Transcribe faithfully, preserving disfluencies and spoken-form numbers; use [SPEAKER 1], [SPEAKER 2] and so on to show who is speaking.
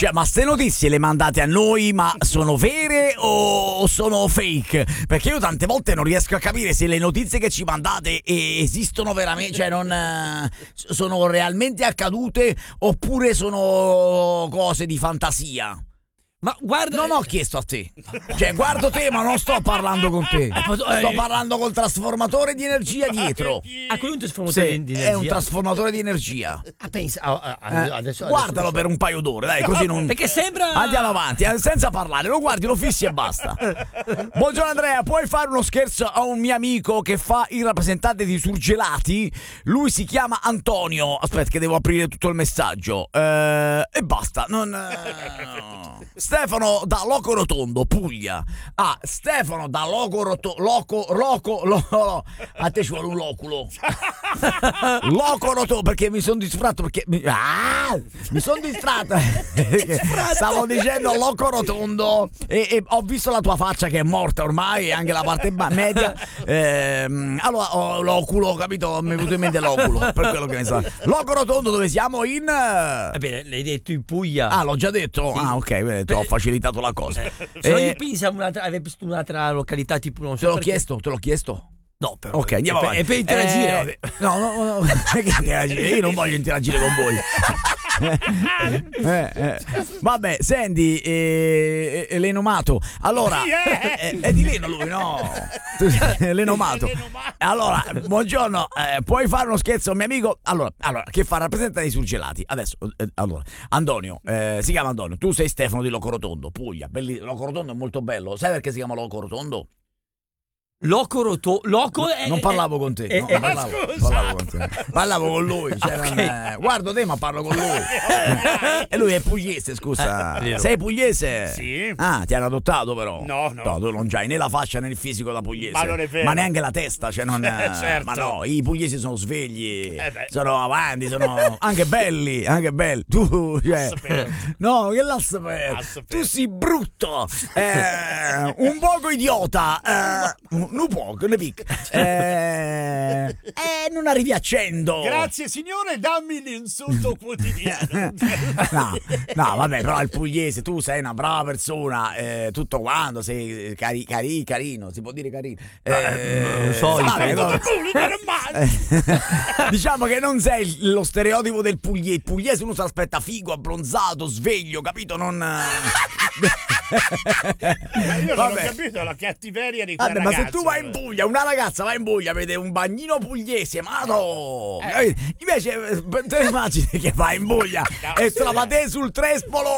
[SPEAKER 1] Cioè, ma ste notizie le mandate a noi, ma sono vere o sono fake? Perché io tante volte non riesco a capire se le notizie che ci mandate esistono veramente, cioè non eh, sono realmente accadute oppure sono cose di fantasia.
[SPEAKER 2] Ma guarda,
[SPEAKER 1] non ho chiesto a te, cioè guardo te, ma non sto parlando con te. Sto parlando col trasformatore di energia dietro.
[SPEAKER 2] Ah, quello è un trasformatore
[SPEAKER 1] Sì,
[SPEAKER 2] di energia.
[SPEAKER 1] è un trasformatore di energia.
[SPEAKER 2] Ah, pensa, ah, ah,
[SPEAKER 1] Eh,
[SPEAKER 2] adesso,
[SPEAKER 1] guardalo
[SPEAKER 2] adesso,
[SPEAKER 1] per un paio d'ore, dai, così non.
[SPEAKER 2] Perché sembra.
[SPEAKER 1] Andiamo avanti, eh, senza parlare, lo guardi, lo fissi e basta. Buongiorno Andrea, puoi fare uno scherzo a un mio amico che fa il rappresentante di Surgelati? Lui si chiama Antonio. Aspetta che devo aprire tutto il messaggio. Eh, e basta, non. eh, Stefano da Loco Rotondo, Puglia. Ah, Stefano da Loco Rotondo. Loco, Loco, Loco. A te ci vuole un loculo. Loco Rotondo, perché mi sono distratto. Perché mi, ah, mi sono distratto. Stavo dicendo Loco Rotondo. E, e ho visto la tua faccia che è morta ormai, e anche la parte ba- media. Ehm, allora, ho l'oculo, capito? Mi è venuto in mente l'oculo. Per quello che ne so. Loco Rotondo, dove siamo? In.
[SPEAKER 2] Va bene, l'hai detto in Puglia.
[SPEAKER 1] Ah, l'ho già detto?
[SPEAKER 2] Sì.
[SPEAKER 1] Ah, ok, vedete, ho facilitato la cosa.
[SPEAKER 2] Se no,
[SPEAKER 1] Eh,
[SPEAKER 2] io pensavo un'altra, avevi visto un'altra località, tipo non so.
[SPEAKER 1] te l'ho
[SPEAKER 2] perché-
[SPEAKER 1] chiesto, te l'ho chiesto.
[SPEAKER 2] No, però.
[SPEAKER 1] Ok, andiamo
[SPEAKER 2] è per-
[SPEAKER 1] avanti.
[SPEAKER 2] È per interagire.
[SPEAKER 1] Eh,
[SPEAKER 2] vabbè.
[SPEAKER 1] no, no, no, perché interagire? Io non voglio interagire con voi. eh, eh. Vabbè, senti, eh, eh, Lenomato. Allora, eh, è di Leno lui, no? Lenomato. Allora, buongiorno, eh, puoi fare uno scherzo a un mio amico? Allora, allora che fa rappresentante dei Surgelati. Adesso, eh, allora, Antonio, eh, si chiama Antonio. Tu sei Stefano di Locorotondo, Puglia. Bellissimo. Locorotondo è molto bello. Sai perché si chiama Locorotondo?
[SPEAKER 2] Loco Roto. Loco è.
[SPEAKER 1] Non parlavo con te,
[SPEAKER 2] è-
[SPEAKER 1] no,
[SPEAKER 2] è-
[SPEAKER 1] non parlavo, parlavo con te. Parlavo con lui, cioè non è- guardo te ma parlo con lui. E lui è pugliese, scusa.
[SPEAKER 2] Eh, vero.
[SPEAKER 1] Sei pugliese?
[SPEAKER 3] Sì.
[SPEAKER 1] Ah, ti hanno adottato però.
[SPEAKER 3] No, no.
[SPEAKER 1] No, tu non c'hai né la faccia né il fisico da pugliese.
[SPEAKER 3] Ma non è vero.
[SPEAKER 1] Ma neanche la testa, cioè non
[SPEAKER 3] Eh, certo.
[SPEAKER 1] Ma no, i pugliesi sono svegli.
[SPEAKER 3] Eh beh.
[SPEAKER 1] Sono avanti, sono anche belli, anche belli. Tu, cioè.
[SPEAKER 3] sapevo.
[SPEAKER 1] No, che la sapevo.
[SPEAKER 3] A sapevo.
[SPEAKER 1] Tu sei brutto. Eh, un poco idiota. Eh, un poco, ne pic. Eh, eh, non arrivi a cento.
[SPEAKER 3] Grazie signore, dammi l'insulto quotidiano.
[SPEAKER 1] No, no, vabbè, però il pugliese, tu sei una brava persona, eh, tutto quanto, sei cari, cari, carino, si può dire carino. Eh,
[SPEAKER 2] non lo so,
[SPEAKER 1] vabbè,
[SPEAKER 2] il-
[SPEAKER 1] no, eh, diciamo che non sei lo stereotipo del pugliese. Il pugliese uno si aspetta figo, abbronzato, sveglio, capito? Non.
[SPEAKER 3] Io non ho
[SPEAKER 1] Vabbè.
[SPEAKER 3] capito la cattiveria di quel
[SPEAKER 1] Vabbè, ma se
[SPEAKER 3] ragazzo.
[SPEAKER 1] tu vai in Puglia, una ragazza va in Puglia, vede un bagnino pugliese, ma no! Capito? Invece, eh, te immagini che vai in Puglia
[SPEAKER 3] No,
[SPEAKER 1] e
[SPEAKER 3] sì.
[SPEAKER 1] trova te sul trespolo